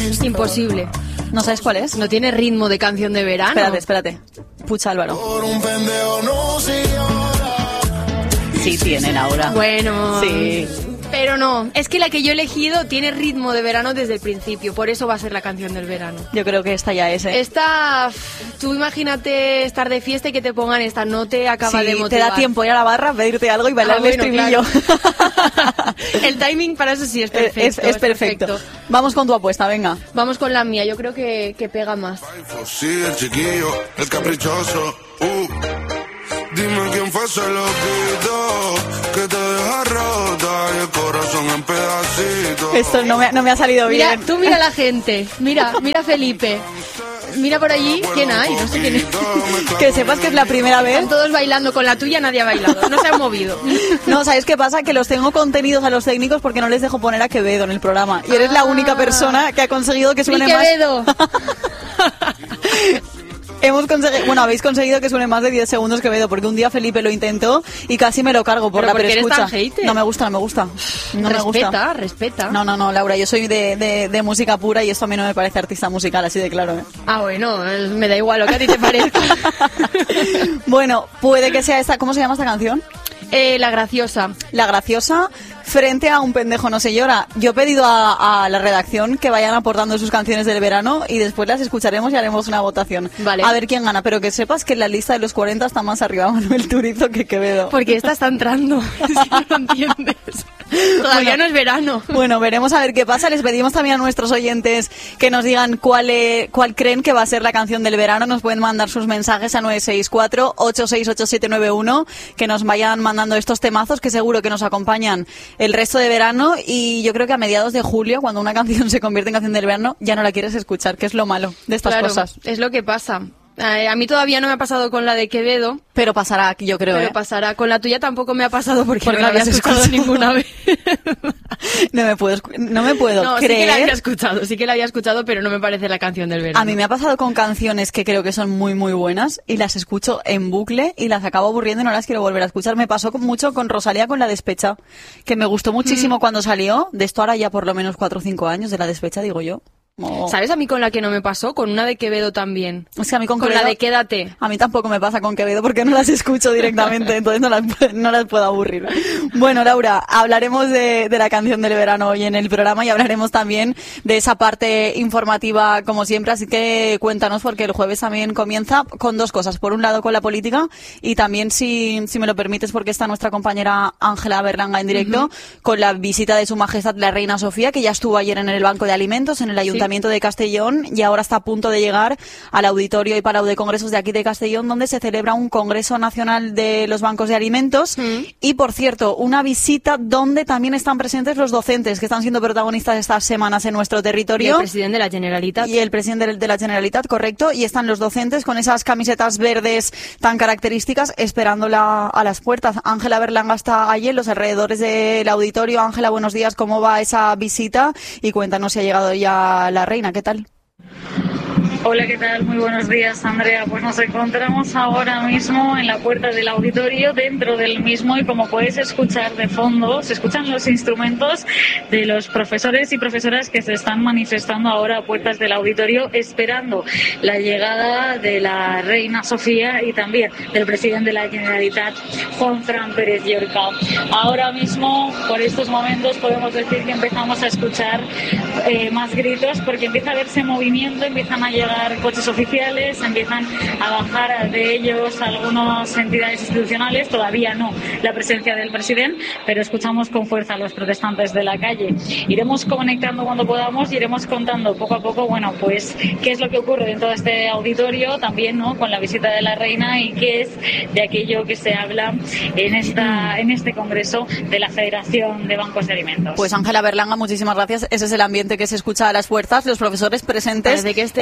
Imposible. ¿No sabes cuál es? No tiene ritmo de canción de verano. Espérate. Pucha, Álvaro. Sí tiene, Laura. Bueno. Sí. Pero no, es que la que yo he elegido tiene ritmo de verano desde el principio, por eso va a ser la canción del verano. Yo creo que esta ya es, ¿eh? Esta, tú imagínate estar de fiesta y que te pongan esta, no te acaba de motivar. Te da tiempo ir a la barra, pedirte algo y bailar el estribillo. Claro. El timing para eso sí es perfecto. Es perfecto. Vamos con tu apuesta, venga. Vamos con la mía, yo creo que pega más. Sí, el chiquillo, el caprichoso. Dime quién fue ese loquito que te deja rota y el corazón en pedacitos. Esto no me ha salido bien. Mira, tú mira a la gente, mira Felipe. Mira por allí, ¿quién hay? No sé quién es. Que sepas que es la primera vez. Están todos bailando, con la tuya nadie ha bailado, no se han movido. No, ¿sabes qué pasa? Que los tengo contenidos a los técnicos porque no les dejo poner a Quevedo en el programa. Y eres la única persona que ha conseguido que suene más... Quevedo. Habéis conseguido que suene más de 10 segundos Quevedo, porque un día Felipe lo intentó y casi me lo cargo por la perescucha. Eres tan hater. No me gusta. Respeta. No, Laura, yo soy de música pura y esto a mí no me parece artista musical, así de claro, ¿eh? Ah, bueno, me da igual lo que a ti te parezca. Bueno, puede que sea esta. ¿Cómo se llama esta canción? La Graciosa. La Graciosa, frente a Un pendejo no se llora. Yo he pedido a la redacción que vayan aportando sus canciones del verano y después las escucharemos y haremos una votación. Vale. A ver quién gana, pero que sepas que en la lista de los 40 está más arriba Manuel Turizo que Quevedo. Porque esta está entrando, si no lo entiendes. Todavía no es verano. Bueno, veremos a ver qué pasa. Les pedimos también a nuestros oyentes que nos digan cuál creen que va a ser la canción del verano. Nos pueden mandar sus mensajes a 964-868791, que nos vayan mandando estos temazos que seguro que nos acompañan el resto de verano, y yo creo que a mediados de julio, cuando una canción se convierte en canción del verano, ya no la quieres escuchar, que es lo malo de estas cosas. Es lo que pasa. A mí todavía no me ha pasado con la de Quevedo. Pero pasará aquí, yo creo. Pero pasará. Con la tuya tampoco me ha pasado porque no la había escuchado ninguna vez. No me puedo creer. Sí que la había escuchado, pero no me parece la canción del verano. A mí me ha pasado con canciones que creo que son muy, muy buenas y las escucho en bucle y las acabo aburriendo y no las quiero volver a escuchar. Me pasó mucho con Rosalía, con La Despecha, que me gustó muchísimo cuando salió. De esto ahora ya por lo menos 4 o 5 años de La Despecha, digo yo. Oh. ¿Sabes a mí con la que no me pasó? Con una de Quevedo también. Es que a mí con Quevedo, la de Quédate. A mí tampoco me pasa con Quevedo porque no las escucho directamente, entonces no las puedo aburrir. Bueno, Laura, hablaremos de la canción del verano hoy en el programa y hablaremos también de esa parte informativa como siempre, así que cuéntanos, porque el jueves también comienza con 2 cosas. Por un lado con la política y también, si me lo permites, porque está nuestra compañera Ángela Berlanga en directo, con la visita de Su Majestad la Reina Sofía, que ya estuvo ayer en el Banco de Alimentos, en el Ayuntamiento de Castellón, y ahora está a punto de llegar al auditorio y palau de congresos de aquí de Castellón, donde se celebra un Congreso Nacional de los Bancos de Alimentos. Y, por cierto, una visita donde también están presentes los docentes que están siendo protagonistas estas semanas en nuestro territorio. Y el presidente de la Generalitat. Y el presidente de la Generalitat, correcto. Y están los docentes con esas camisetas verdes tan características esperándola a las puertas. Ángela Berlanga está allí en los alrededores del auditorio. Ángela, buenos días. ¿Cómo va esa visita? Y cuéntanos si ha llegado ya la reina, ¿qué tal? Hola, ¿qué tal? Muy buenos días, Andrea. Pues nos encontramos ahora mismo en la puerta del auditorio, dentro del mismo, y como puedes escuchar de fondo, se escuchan los instrumentos de los profesores y profesoras que se están manifestando ahora a puertas del auditorio, esperando la llegada de la reina Sofía y también del presidente de la Generalitat, Juanfran Pérez Llorca. Ahora mismo, por estos momentos, podemos decir que empezamos a escuchar más gritos, porque empieza a haberse movimiento, empiezan a llegar coches oficiales, empiezan a bajar de ellos algunas entidades institucionales, todavía no la presencia del presidente, pero escuchamos con fuerza a los protestantes de la calle. Iremos conectando cuando podamos y iremos contando poco a poco, bueno, pues qué es lo que ocurre dentro de este auditorio, también, ¿no?, con la visita de la reina, y qué es de aquello que se habla en este congreso de la Federación de Bancos de Alimentos. Pues Ángela Berlanga, muchísimas gracias. Ese es el ambiente que se escucha a las puertas, los profesores presentes que en cualquier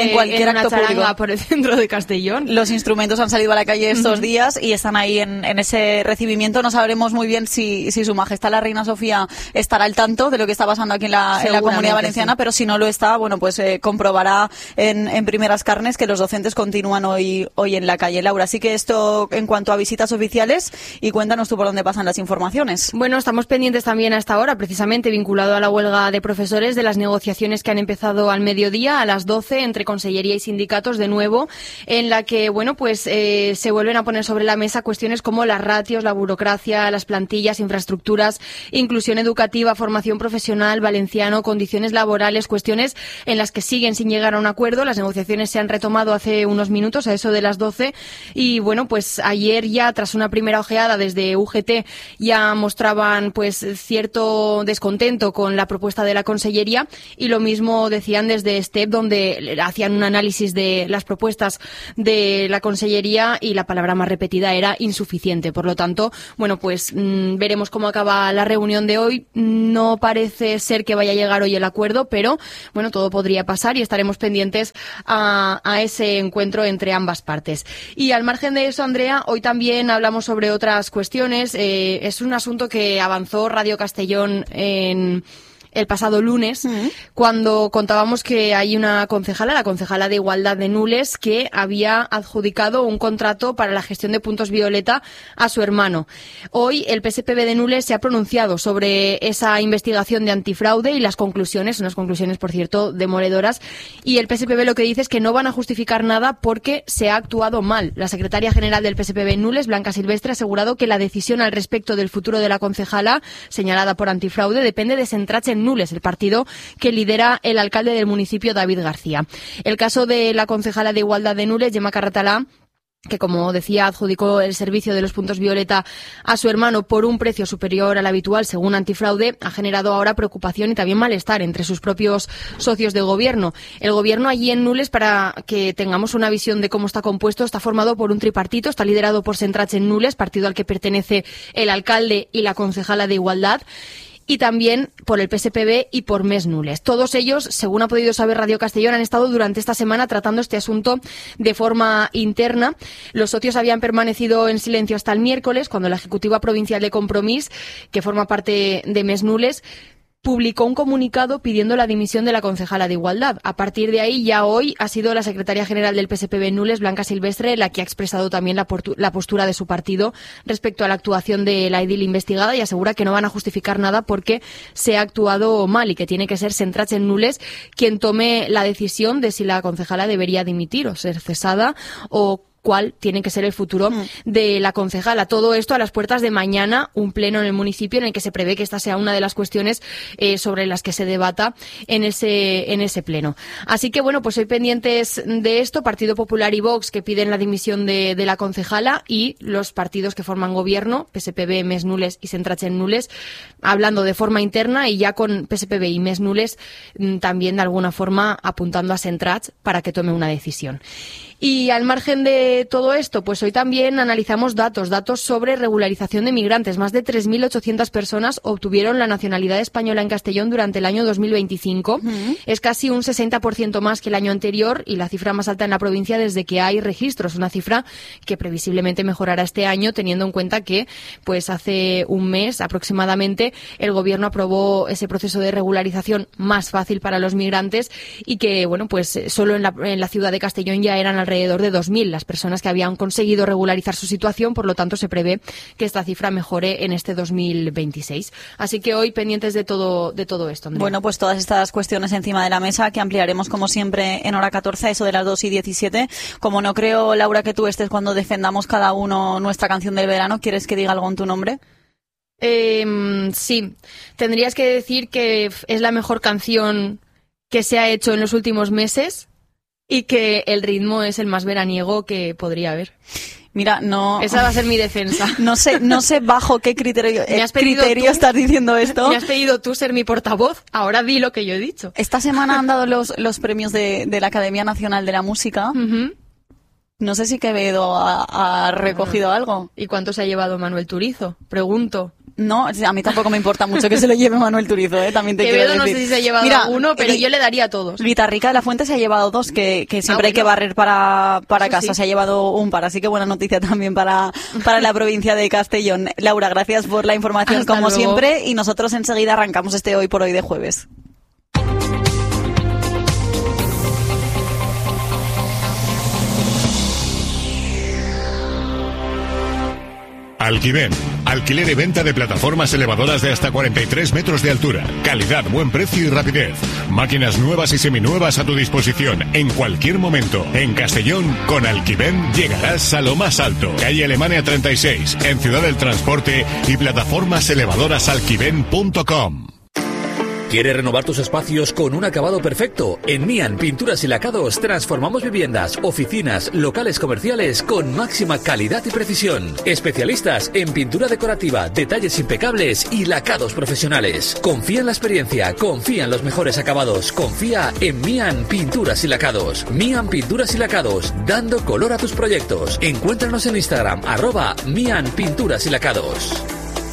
cualquier una acto charanga público. por el centro de Castellón. Los instrumentos han salido a la calle estos días y están ahí en ese recibimiento. No sabremos muy bien si Su Majestad la Reina Sofía estará al tanto de lo que está pasando aquí en la Comunidad Valenciana, sí. Pero si no lo está, bueno, pues comprobará en primeras carnes que los docentes continúan hoy en la calle. Laura, así que esto en cuanto a visitas oficiales, y cuéntanos tú por dónde pasan las informaciones. Bueno, estamos pendientes también a esta hora, precisamente vinculado a la huelga de profesores, de las negociaciones que han empezado al mediodía, a las 12, entre Consellería y sindicatos, de nuevo, en la que, bueno, pues se vuelven a poner sobre la mesa cuestiones como las ratios, la burocracia, las plantillas, infraestructuras, inclusión educativa, formación profesional, valenciano, condiciones laborales, cuestiones en las que siguen sin llegar a un acuerdo. Las negociaciones se han retomado hace unos minutos, a eso de las 12, y bueno, pues ayer ya, tras una primera ojeada desde UGT, ya mostraban pues cierto descontento con la propuesta de la Consellería, y lo mismo decían desde STEP, donde hacían un análisis de las propuestas de la Consellería y la palabra más repetida era insuficiente. Por lo tanto, bueno, pues veremos cómo acaba la reunión de hoy. No parece ser que vaya a llegar hoy el acuerdo, pero bueno, todo podría pasar y estaremos pendientes a ese encuentro entre ambas partes. Y al margen de eso, Andrea, hoy también hablamos sobre otras cuestiones. Es un asunto que avanzó Radio Castellón en el pasado lunes, cuando contábamos que hay una concejala, la concejala de Igualdad de Nules, que había adjudicado un contrato para la gestión de puntos violeta a su hermano. Hoy el PSPB de Nules se ha pronunciado sobre esa investigación de antifraude y las conclusiones, unas conclusiones, por cierto, demoledoras, y el PSPB lo que dice es que no van a justificar nada porque se ha actuado mal. La secretaria general del PSPB en Nules, Blanca Silvestre, ha asegurado que la decisión al respecto del futuro de la concejala, señalada por antifraude, depende de centrarse en Nules, el partido que lidera el alcalde del municipio, David García. El caso de la concejala de Igualdad de Nules, Gemma Carratalá, que, como decía, adjudicó el servicio de los puntos violeta a su hermano por un precio superior al habitual, según antifraude, ha generado ahora preocupación y también malestar entre sus propios socios de gobierno. El gobierno allí en Nules, para que tengamos una visión de cómo está compuesto, está formado por un tripartito, está liderado por Centrats en Nules, partido al que pertenece el alcalde y la concejala de Igualdad, y también por el PSPB y por MES Nules. Todos ellos, según ha podido saber Radio Castellón, han estado durante esta semana tratando este asunto de forma interna. Los socios habían permanecido en silencio hasta el miércoles, cuando la Ejecutiva Provincial de Compromís, que forma parte de MES Nules, publicó un comunicado pidiendo la dimisión de la concejala de Igualdad. A partir de ahí, ya hoy ha sido la secretaria general del PSPB en Nules, Blanca Silvestre, la que ha expresado también la postura de su partido respecto a la actuación de la edil investigada, y asegura que no van a justificar nada porque se ha actuado mal y que tiene que ser Centrats en Nules quien tome la decisión de si la concejala debería dimitir o ser cesada, o cuál tiene que ser el futuro de la concejala. Todo esto a las puertas de mañana, un pleno en el municipio en el que se prevé que esta sea una de las cuestiones sobre las que se debata en ese pleno. Así que, bueno, pues hoy pendientes de esto, Partido Popular y Vox, que piden la dimisión de la concejala, y los partidos que forman gobierno, PSPB, MES Nules y Centrats en Nules, hablando de forma interna, y ya con PSPB y MES Nules también de alguna forma apuntando a Centrats para que tome una decisión. Y al margen de todo esto, pues hoy también analizamos datos sobre regularización de migrantes. Más de 3.800 personas obtuvieron la nacionalidad española en Castellón durante el año 2025. Es casi un 60% más que el año anterior y la cifra más alta en la provincia desde que hay registros. Una cifra que previsiblemente mejorará este año, teniendo en cuenta que pues hace un mes aproximadamente el Gobierno aprobó ese proceso de regularización más fácil para los migrantes, y que, bueno, pues solo en la ciudad de Castellón ya eran alrededor de 2.000 las personas que habían conseguido regularizar su situación. Por lo tanto, se prevé que esta cifra mejore en este 2026. Así que hoy pendientes de todo esto, Andrea. Bueno, pues todas estas cuestiones encima de la mesa, que ampliaremos como siempre en hora 14, eso de las 2:17. Como no creo, Laura, que tú estés cuando defendamos cada uno nuestra canción del verano, ¿quieres que diga algo en tu nombre? Sí, tendrías que decir que es la mejor canción que se ha hecho en los últimos meses y que el ritmo es el más veraniego que podría haber. Mira, no. Esa va a ser mi defensa. No sé bajo qué criterio estás diciendo esto. Me has pedido tú ser mi portavoz, ahora di lo que yo he dicho. Esta semana han dado los premios de la Academia Nacional de la Música. No sé si Quevedo ha recogido algo. ¿Y cuánto se ha llevado Manuel Turizo? Pregunto. No, a mí tampoco me importa mucho que se lo lleve Manuel Turizo, también te quiero decir. No sé si se ha llevado uno, pero yo le daría a todos. Guitarrica de la Fuente se ha llevado 2, que siempre hay que barrer para casa. Sí. Se ha llevado un par, así que buena noticia también para la provincia de Castellón. Laura, gracias por la información. Hasta como luego. Siempre, y nosotros enseguida arrancamos este Hoy por Hoy de jueves. Alquiven, alquiler y venta de plataformas elevadoras de hasta 43 metros de altura. Calidad, buen precio y rapidez. Máquinas nuevas y seminuevas a tu disposición en cualquier momento. En Castellón, con Alquiven llegarás a lo más alto. Calle Alemania 36, en Ciudad del Transporte, y plataformas elevadoras alquiven.com. ¿Quieres renovar tus espacios con un acabado perfecto? En Mian Pinturas y Lacados transformamos viviendas, oficinas, locales comerciales con máxima calidad y precisión. Especialistas en pintura decorativa, detalles impecables y lacados profesionales. Confía en la experiencia, confía en los mejores acabados, confía en Mian Pinturas y Lacados. Mian Pinturas y Lacados, dando color a tus proyectos. Encuéntranos en Instagram, @Mian Pinturas y Lacados.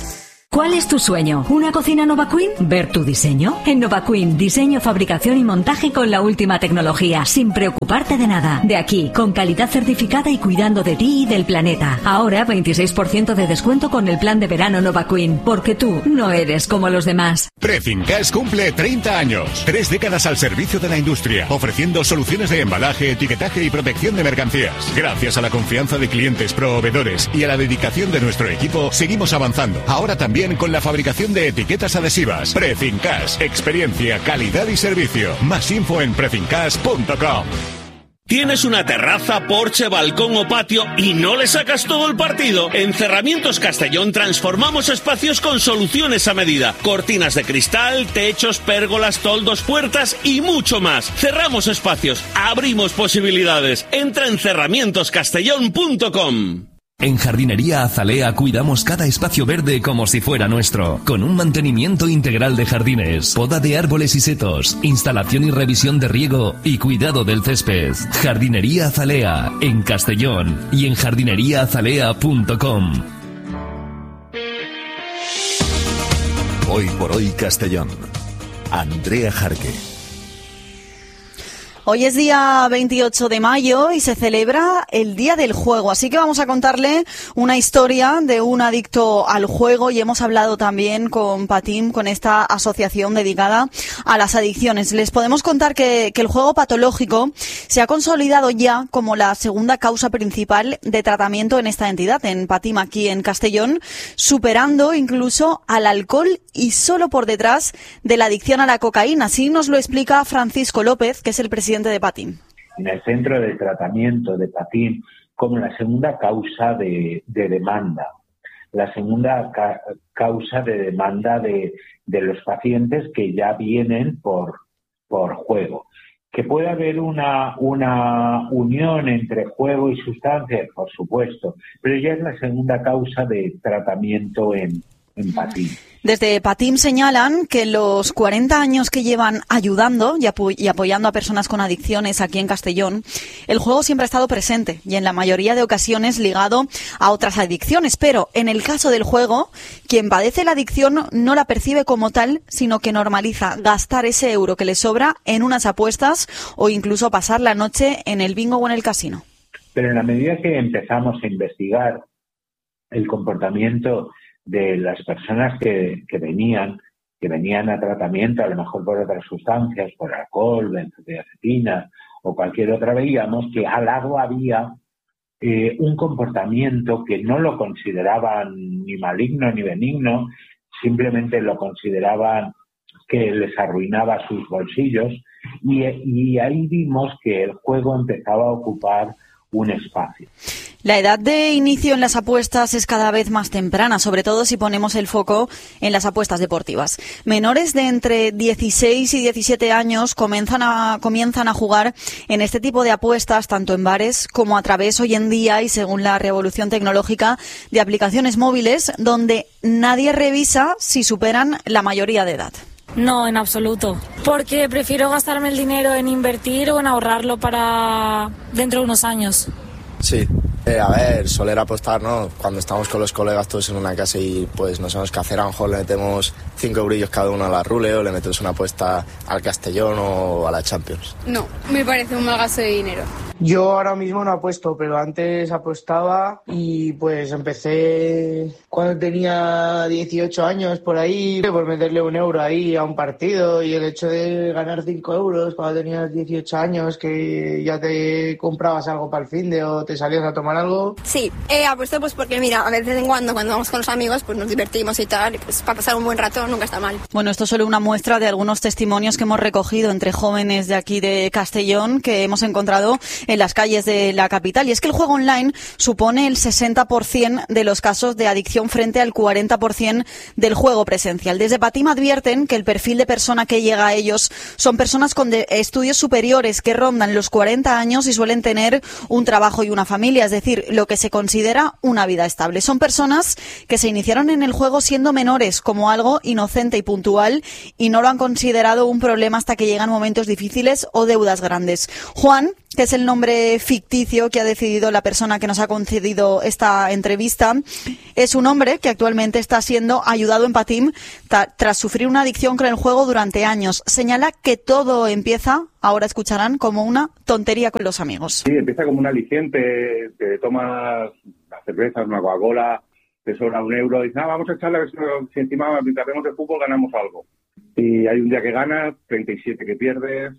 ¿Cuál es tu sueño? ¿Una cocina Nova Queen? ¿Ver tu diseño? En Nova Queen, diseño, fabricación y montaje con la última tecnología, sin preocuparte de nada. De aquí, con calidad certificada y cuidando de ti y del planeta. Ahora 26% de descuento con el plan de verano Nova Queen, porque tú no eres como los demás. Prefincas cumple 30 años, 3 décadas al servicio de la industria, ofreciendo soluciones de embalaje, etiquetaje y protección de mercancías. Gracias a la confianza de clientes, proveedores y a la dedicación de nuestro equipo, seguimos avanzando. Ahora también con la fabricación de etiquetas adhesivas. Prefincas, experiencia, calidad y servicio. Más info en prefincas.com. ¿Tienes una terraza, porche, balcón o patio y no le sacas todo el partido? En Cerramientos Castellón transformamos espacios con soluciones a medida. Cortinas de cristal, techos, pérgolas, toldos, puertas y mucho más. Cerramos espacios, abrimos posibilidades. Entra en cerramientoscastellón.com. En Jardinería Azalea cuidamos cada espacio verde como si fuera nuestro, con un mantenimiento integral de jardines, poda de árboles y setos, instalación y revisión de riego y cuidado del césped. Jardinería Azalea, en Castellón y en jardineriaazalea.com. Hoy por Hoy Castellón. Andrea Jarque. Hoy es día 28 de mayo y se celebra el Día del Juego, así que vamos a contarle una historia de un adicto al juego y hemos hablado también con Patim, con esta asociación dedicada a las adicciones. Les podemos contar que el juego patológico se ha consolidado ya como la segunda causa principal de tratamiento en esta entidad, en Patim, aquí en Castellón, superando incluso al alcohol y solo por detrás de la adicción a la cocaína. Así nos lo explica Francisco López, que es el presidente de Patim. En el centro de tratamiento de Patim como la segunda causa de demanda, la segunda causa de demanda de los pacientes que ya vienen por juego. ¿Que puede haber una unión entre juego y sustancias? Por supuesto, pero ya es la segunda causa de tratamiento en Patim. Desde Patim señalan que los 40 años que llevan ayudando y apoyando a personas con adicciones aquí en Castellón, el juego siempre ha estado presente y en la mayoría de ocasiones ligado a otras adicciones. Pero en el caso del juego, quien padece la adicción no la percibe como tal, sino que normaliza gastar ese euro que le sobra en unas apuestas o incluso pasar la noche en el bingo o en el casino. Pero en la medida que empezamos a investigar el comportamiento de las personas que venían a tratamiento, a lo mejor por otras sustancias, por alcohol, benzodiazepinas o cualquier otra, veíamos que al lado había un comportamiento que no lo consideraban ni maligno ni benigno, simplemente lo consideraban que les arruinaba sus bolsillos y ahí vimos que el juego empezaba a ocupar un espacio. La edad de inicio en las apuestas es cada vez más temprana, sobre todo si ponemos el foco en las apuestas deportivas. Menores de entre 16 y 17 años comienzan a jugar en este tipo de apuestas, tanto en bares como a través hoy en día y según la revolución tecnológica de aplicaciones móviles, donde nadie revisa si superan la mayoría de edad. No, en absoluto. Porque prefiero gastarme el dinero en invertir o en ahorrarlo para dentro de unos años. Sí, A ver, soler apostar, ¿no? Cuando estamos con los colegas todos en una casa y pues no sabemos qué hacer, a lo mejor le metemos 5 eurillos cada uno a la Rule o le metemos una apuesta al Castellón o a la Champions. No, me parece un mal gasto de dinero. Yo ahora mismo no apuesto, pero antes apostaba y pues empecé cuando tenía 18 años por ahí, por meterle 1 euro ahí a un partido, y el hecho de ganar 5 euros cuando tenías 18 años, que ya te comprabas algo para el finde o te salías a tomar algo. Sí, apuesto pues porque mira, a veces en cuando vamos con los amigos pues nos divertimos y tal, y pues para pasar un buen rato nunca está mal. Bueno, esto es solo una muestra de algunos testimonios que hemos recogido entre jóvenes de aquí de Castellón que hemos encontrado en las calles de la capital. Y es que el juego online supone el 60% de los casos de adicción frente al 40% del juego presencial. Desde Patim advierten que el perfil de persona que llega a ellos son personas con estudios superiores que rondan los 40 años y suelen tener un trabajo y una familia, es decir, lo que se considera una vida estable. Son personas que se iniciaron en el juego siendo menores, como algo inocente y puntual, y no lo han considerado un problema hasta que llegan momentos difíciles o deudas grandes. Juan, que es el nombre ficticio que ha decidido la persona que nos ha concedido esta entrevista, es un hombre que actualmente está siendo ayudado en Patim tras sufrir una adicción con el juego durante años. Señala que todo empieza, ahora escucharán, como una tontería con los amigos. Sí, empieza como un aliciente, te tomas las cervezas, una Coca-Cola, te sobra 1 euro, y dices, vamos a echarle a ver si encima, mientras vemos el fútbol, ganamos algo. Y hay un día que ganas, 37 que pierdes,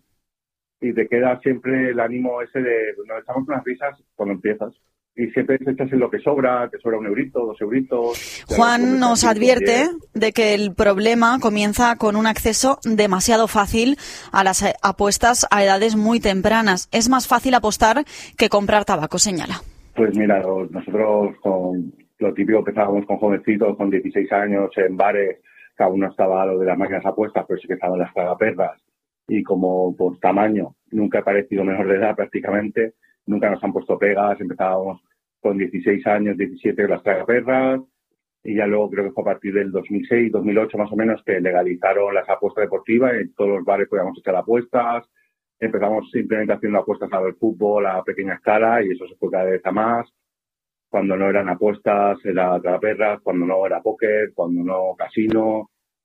y te queda siempre el ánimo ese de, nos echamos unas risas cuando empiezas. Y siempre te echas en lo que sobra, te sobra 1 eurito, 2 euritos. Juan nos advierte de que el problema comienza con un acceso demasiado fácil a las apuestas a edades muy tempranas. Es más fácil apostar que comprar tabaco, señala. Pues mira, nosotros con lo típico empezábamos con jovencitos, con 16 años, en bares, cada uno estaba a lo de las máquinas apuestas, pero sí que estaban las tragaperras. Y como por tamaño nunca he parecido menor de edad prácticamente, nunca nos han puesto pegas, empezábamos con 16 años, 17 las tragaperras, y ya luego creo que fue a partir del 2006, 2008 más o menos que legalizaron las apuestas deportivas, en todos los bares podíamos echar apuestas, empezamos simplemente haciendo apuestas al fútbol a pequeña escala y eso se fue cada vez a más. Cuando no eran apuestas era tragaperras, cuando no era póker, cuando no casino.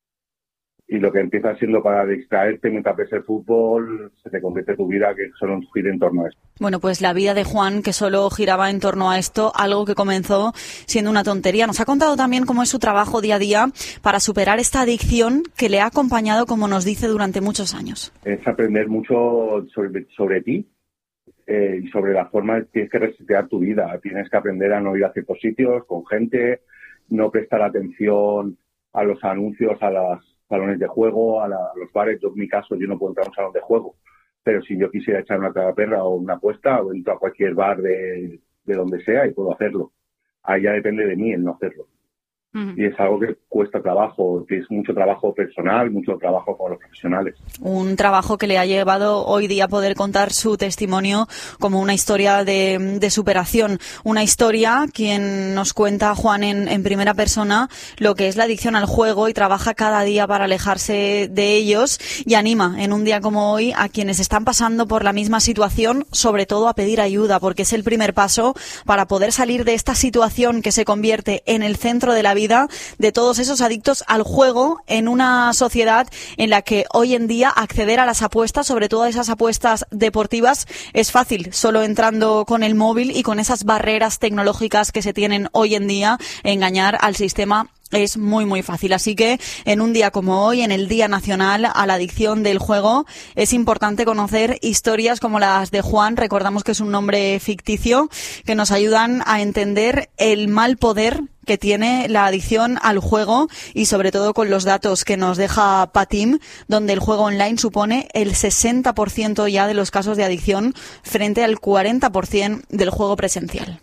Y lo que empieza siendo para distraerte mientras ves el fútbol, se te convierte tu vida que solo gira en torno a esto. Bueno, pues la vida de Juan, que solo giraba en torno a esto, algo que comenzó siendo una tontería. Nos ha contado también cómo es su trabajo día a día para superar esta adicción que le ha acompañado, como nos dice, durante muchos años. Es aprender mucho sobre ti y sobre la forma que tienes que resetear tu vida. Tienes que aprender a no ir a ciertos sitios con gente, no prestar atención a los anuncios, a las salones de juego, a los bares. Yo, en mi caso, yo no puedo entrar a un salón de juego, pero si yo quisiera echar una tragaperra o una apuesta, o entro a cualquier bar de donde sea y puedo hacerlo. Ahí ya depende de mí el no hacerlo. Y es algo que cuesta trabajo, que es mucho trabajo personal, mucho trabajo con los profesionales. Un trabajo que le ha llevado hoy día a poder contar su testimonio como una historia de superación. Una historia, quien nos cuenta, Juan, en primera persona, lo que es la adicción al juego y trabaja cada día para alejarse de ellos y anima en un día como hoy a quienes están pasando por la misma situación, sobre todo a pedir ayuda, porque es el primer paso para poder salir de esta situación que se convierte en el centro de la vida de todos esos adictos al juego en una sociedad en la que hoy en día acceder a las apuestas, sobre todo a esas apuestas deportivas, es fácil, solo entrando con el móvil y con esas barreras tecnológicas que se tienen hoy en día, engañar al sistema es muy muy fácil. Así que en un día como hoy, en el Día Nacional a la Adicción del Juego, es importante conocer historias como las de Juan, recordamos que es un nombre ficticio, que nos ayudan a entender el mal poder que tiene la adicción al juego y sobre todo con los datos que nos deja Patim, donde el juego online supone el 60% ya de los casos de adicción frente al 40% del juego presencial.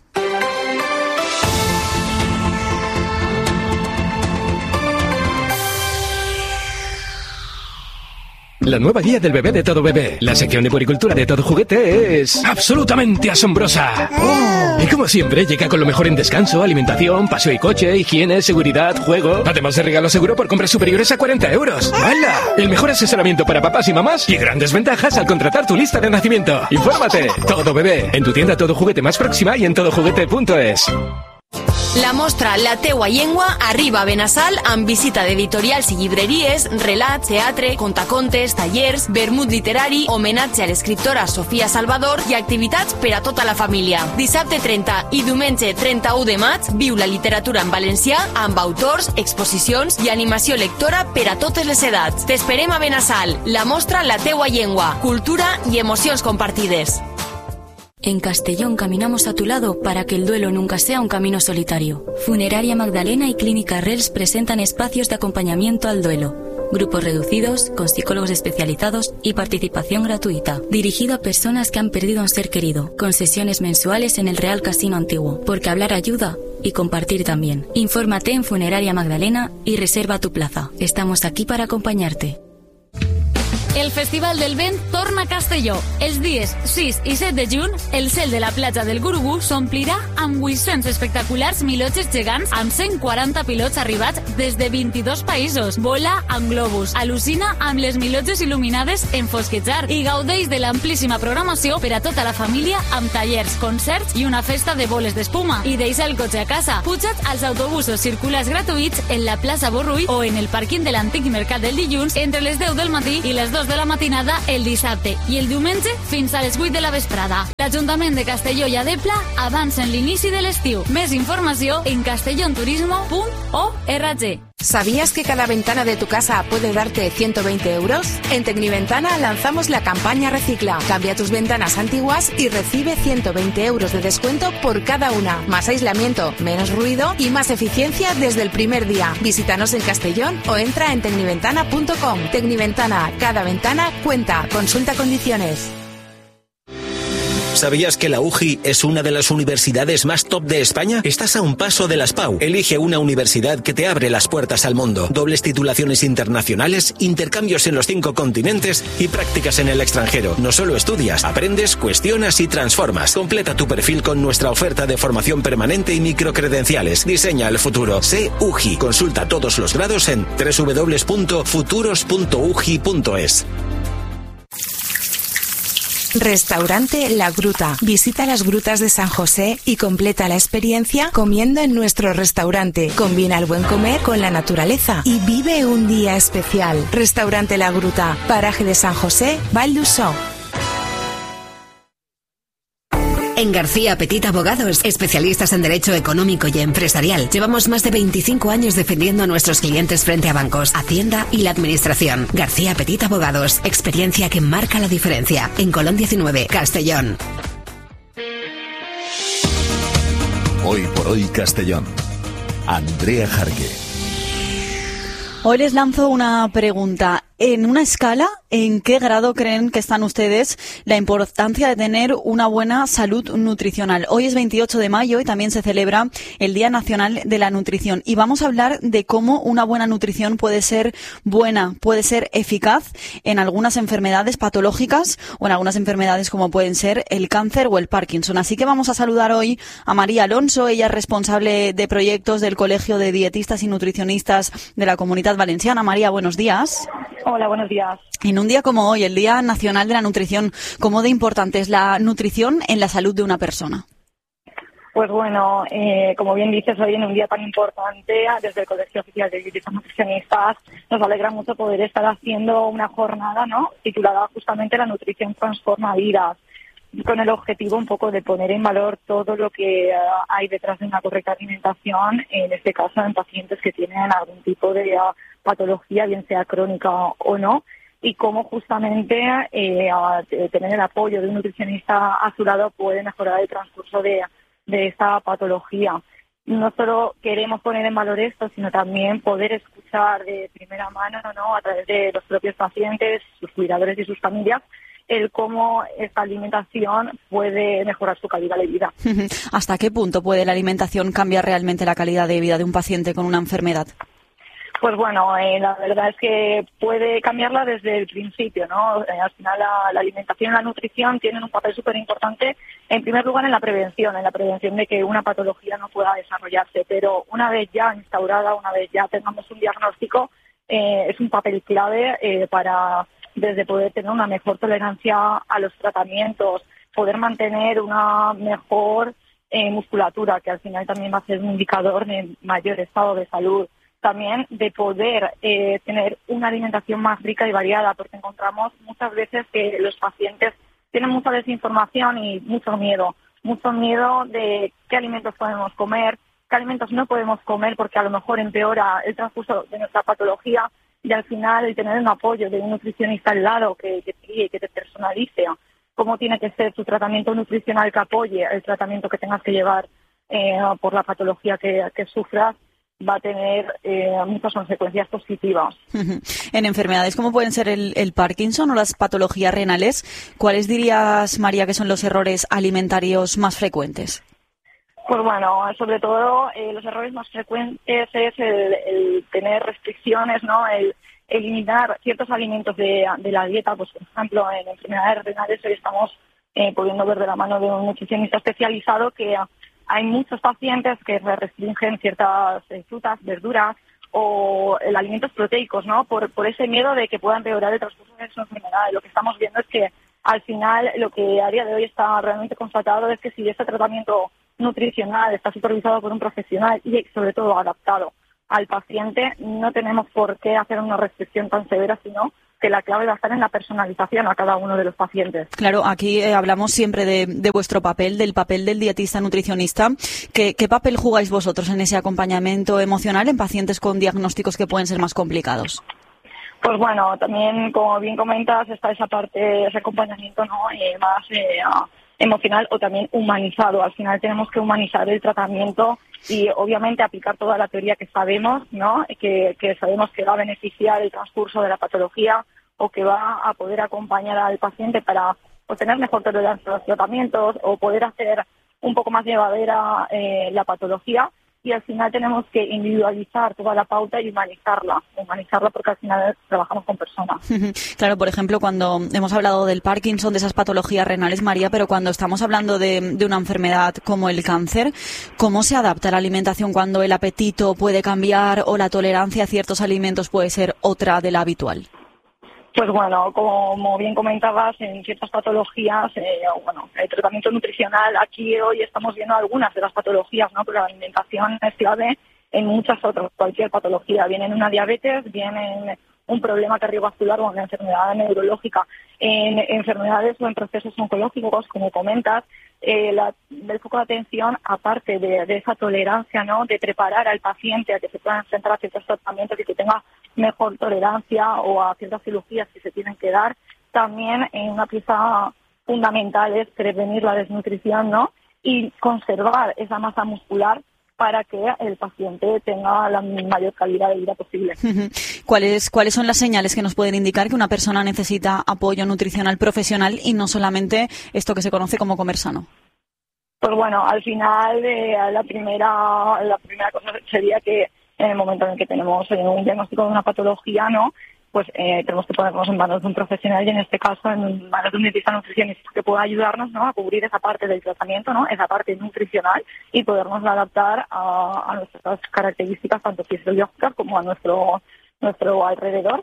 La nueva guía del bebé de Todo Bebé. La sección de puericultura de Todo Juguete es absolutamente asombrosa. Y como siempre, llega con lo mejor en descanso, alimentación, paseo y coche, higiene, seguridad, juego. Además de regalo seguro por compras superiores a 40 euros. ¡Hala! El mejor asesoramiento para papás y mamás y grandes ventajas al contratar tu lista de nacimiento. Infórmate. Todo Bebé. En tu tienda Todo Juguete más próxima y en todojuguete.es. La mostra La teua llengua arriba a Benassal amb visita d'editorials i llibreries, relats, teatre, contacontes, tallers, vermut literari, homenatge a l'escriptora Sofia Salvador i activitats per a tota la família. Dissabte 30 i diumenge 31 de maig viu la literatura en valencià amb autors, exposicions i animació lectora per a totes les edats. T'esperem a Benassal. La mostra La teua llengua, cultura i emocions compartides. En Castellón caminamos a tu lado para que el duelo nunca sea un camino solitario. Funeraria Magdalena y Clínica Rels presentan espacios de acompañamiento al duelo. Grupos reducidos, con psicólogos especializados y participación gratuita. Dirigido a personas que han perdido a un ser querido, con sesiones mensuales en el Real Casino Antiguo. Porque hablar ayuda y compartir también. Infórmate en Funeraria Magdalena y reserva tu plaza. Estamos aquí para acompañarte. El Festival del Vent torna a Castelló. Els dies 6 i 7 de juny, el cel de la platja del Gurugú s'omplirà amb 800 espectaculars milotges gegants amb 140 pilots arribats des de 22 països. Vola amb globus, al·lucina amb les milotges il·luminades en fosquejar i gaudeix de l'amplíssima programació per a tota la família amb tallers, concerts i una festa de boles d'espuma. I deixa el cotxe a casa. Puja't als autobusos circulars gratuïts en la plaça Borrull o en el pàrquing de l'antic mercat del dilluns entre les 10 del matí i les 2 de la matinada el dissabte i el diumenge fins a les 8 de la vesprada. L'Ajuntament de Castelló i Adepla avancen l'inici de l'estiu. Més informació en castellonturismo.org. ¿Sabías que cada ventana de tu casa puede darte 120 euros? En Tecniventana lanzamos la campaña Recicla. Cambia tus ventanas antiguas y recibe 120 euros de descuento por cada una. Más aislamiento, menos ruido y más eficiencia desde el primer día. Visítanos en Castellón o entra en tecniventana.com. Tecniventana, cada ventana cuenta. Consulta condiciones. ¿Sabías que la UJI es una de las universidades más top de España? Estás a un paso de las PAU. Elige una universidad que te abre las puertas al mundo. Dobles titulaciones internacionales, intercambios en los 5 continentes y prácticas en el extranjero. No solo estudias, aprendes, cuestionas y transformas. Completa tu perfil con nuestra oferta de formación permanente y microcredenciales. Diseña el futuro. Sé UJI. Consulta todos los grados en www.futuros.uji.es. Restaurante La Gruta. Visita las grutas de San José y completa la experiencia comiendo en nuestro restaurante. Combina el buen comer con la naturaleza y vive un día especial. Restaurante La Gruta, paraje de San José, Val d'Uixó. En García Petit Abogados, especialistas en derecho económico y empresarial, llevamos más de 25 años defendiendo a nuestros clientes frente a bancos, Hacienda y la Administración. García Petit Abogados, experiencia que marca la diferencia. En Colón 19, Castellón. Hoy por hoy Castellón. Andrea Jarque. Hoy les lanzo una pregunta. En una escala, ¿en qué grado creen que están ustedes la importancia de tener una buena salud nutricional? Hoy es 28 de mayo y también se celebra el Día Nacional de la Nutrición. Y vamos a hablar de cómo una buena nutrición puede ser buena, puede ser eficaz en algunas enfermedades patológicas o en algunas enfermedades como pueden ser el cáncer o el Parkinson. Así que vamos a saludar hoy a María Alonso. Ella es responsable de proyectos del Colegio de Dietistas y Nutricionistas de la Comunidad Valenciana. María, buenos días. Hola, buenos días. En un día como hoy, el Día Nacional de la Nutrición, ¿cómo de importante es la nutrición en la salud de una persona? Pues bueno, como bien dices, hoy en un día tan importante, desde el Colegio Oficial de Dietistas Nutricionistas, nos alegra mucho poder estar haciendo una jornada, ¿no?, titulada justamente La nutrición transforma vidas, con el objetivo un poco de poner en valor todo lo que hay detrás de una correcta alimentación, en este caso en pacientes que tienen algún tipo de patología, bien sea crónica o no, y cómo justamente tener el apoyo de un nutricionista a su lado puede mejorar el transcurso de esta patología. No solo queremos poner en valor esto, sino también poder escuchar de primera mano, ¿no?, a través de los propios pacientes, sus cuidadores y sus familias, el cómo esta alimentación puede mejorar su calidad de vida. ¿Hasta qué punto puede la alimentación cambiar realmente la calidad de vida de un paciente con una enfermedad? Pues bueno, la verdad es que puede cambiarla desde el principio, ¿no? Al final la alimentación y la nutrición tienen un papel súper importante, en primer lugar en la prevención de que una patología no pueda desarrollarse, pero una vez ya instaurada, una vez ya tengamos un diagnóstico, es un papel clave para desde poder tener una mejor tolerancia a los tratamientos, poder mantener una mejor musculatura, que al final también va a ser un indicador de mayor estado de salud. También de poder tener una alimentación más rica y variada, porque encontramos muchas veces que los pacientes tienen mucha desinformación y mucho miedo de qué alimentos podemos comer, qué alimentos no podemos comer, porque a lo mejor empeora el transcurso de nuestra patología, y al final el tener un apoyo de un nutricionista al lado que te personalice cómo tiene que ser tu tratamiento nutricional, que apoye el tratamiento que tengas que llevar por la patología que sufras, va a tener muchas consecuencias positivas. En enfermedades como pueden ser el Parkinson o las patologías renales, ¿cuáles dirías, María, que son los errores alimentarios más frecuentes? Pues bueno, sobre todo los errores más frecuentes es el tener restricciones, ¿no? El eliminar ciertos alimentos de la dieta. Pues por ejemplo, en enfermedades renales hoy estamos pudiendo ver de la mano de un nutricionista especializado que hay muchos pacientes que restringen ciertas frutas, verduras o alimentos proteicos, ¿no? Por ese miedo de que puedan empeorar el transcurso de su enfermedad. Lo que estamos viendo es que al final lo que a día de hoy está realmente constatado es que si este tratamiento nutricional está supervisado por un profesional y sobre todo adaptado al paciente, no tenemos por qué hacer una restricción tan severa, sino que la clave va a estar en la personalización a cada uno de los pacientes. Claro, aquí hablamos siempre de vuestro papel, del papel del dietista nutricionista. ¿Qué papel jugáis vosotros en ese acompañamiento emocional en pacientes con diagnósticos que pueden ser más complicados? Pues bueno, también, como bien comentas, está esa parte, ese acompañamiento, ¿no? Más emocional o también humanizado. Al final tenemos que humanizar el tratamiento y obviamente aplicar toda la teoría que sabemos, ¿no? Que sabemos que va a beneficiar el transcurso de la patología o que va a poder acompañar al paciente para obtener mejor tolerancia a los tratamientos o poder hacer un poco más llevadera la patología. Y al final tenemos que individualizar toda la pauta y humanizarla porque al final trabajamos con personas. Claro, por ejemplo, cuando hemos hablado del Parkinson, de esas patologías renales, María, pero cuando estamos hablando de una enfermedad como el cáncer, ¿cómo se adapta la alimentación cuando el apetito puede cambiar o la tolerancia a ciertos alimentos puede ser otra de la habitual? Pues bueno, como bien comentabas, en ciertas patologías, el tratamiento nutricional, aquí hoy estamos viendo algunas de las patologías, ¿no? Pero la alimentación es clave en muchas otras, cualquier patología, bien en una diabetes, bien en un problema cardiovascular o una enfermedad neurológica. En enfermedades o en procesos oncológicos, como comentas, el foco de atención, aparte de esa tolerancia, ¿no? De preparar al paciente a que se pueda enfrentar a ciertos tratamientos y que tenga mejor tolerancia o a ciertas cirugías que se tienen que dar, también una pieza fundamental es prevenir la desnutrición, ¿no? Y conservar esa masa muscular para que el paciente tenga la mayor calidad de vida posible. ¿Cuáles son las señales que nos pueden indicar que una persona necesita apoyo nutricional profesional y no solamente esto que se conoce como comer sano? Pues bueno, al final la primera cosa sería que en el momento en el que tenemos un diagnóstico de una patología, ¿no? Pues tenemos que ponernos en manos de un profesional y en este caso en manos de un dietista nutricionista que pueda ayudarnos, ¿no? A cubrir esa parte del tratamiento, ¿no? Esa parte nutricional y podernos adaptar a nuestras características tanto fisiológicas como a nuestro alrededor.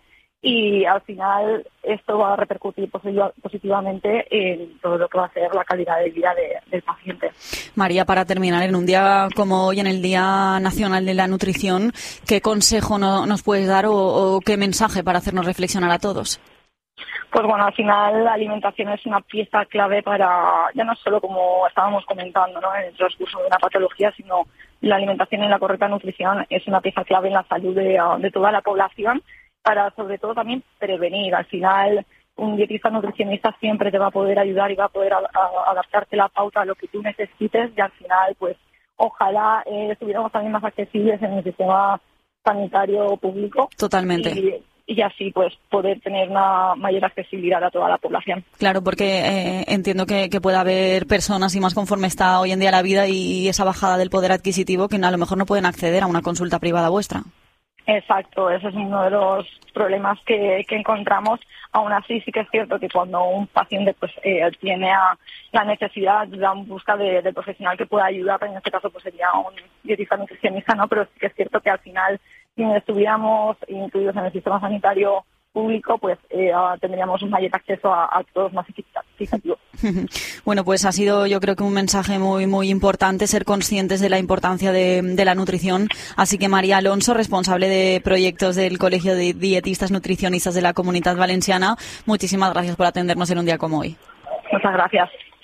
Y al final esto va a repercutir positivamente en todo lo que va a ser la calidad de vida del paciente. María, para terminar, en un día como hoy, en el Día Nacional de la Nutrición, ¿qué consejo nos puedes dar o qué mensaje para hacernos reflexionar a todos? Pues bueno, al final la alimentación es una pieza clave para, ya no solo como estábamos comentando, ¿no? En el transcurso de una patología, sino la alimentación y la correcta nutrición es una pieza clave en la salud de toda la población, para sobre todo también prevenir. Al final un dietista nutricionista siempre te va a poder ayudar y va a poder adaptarte la pauta a lo que tú necesites y al final pues ojalá estuviéramos también más accesibles en el sistema sanitario público. Totalmente. Y así pues poder tener una mayor accesibilidad a toda la población. Claro, porque entiendo que puede haber personas y más conforme está hoy en día la vida y esa bajada del poder adquisitivo que a lo mejor no pueden acceder a una consulta privada vuestra. Exacto, ese es uno de los problemas que encontramos. Aún así, sí que es cierto que cuando un paciente pues tiene la necesidad, busca de profesional que pueda ayudar, en este caso pues sería un dietista nutricionista, ¿no? Pero sí que es cierto que al final, si estuviéramos incluidos en el sistema sanitario público, pues tendríamos un mayor acceso a todos más equitativo. Bueno, pues ha sido, yo creo que un mensaje muy muy importante, ser conscientes de la importancia de la nutrición. Así que María Alonso, responsable de proyectos del Colegio de Dietistas Nutricionistas de la Comunitat Valenciana, muchísimas gracias por atendernos en un día como hoy. Muchas gracias.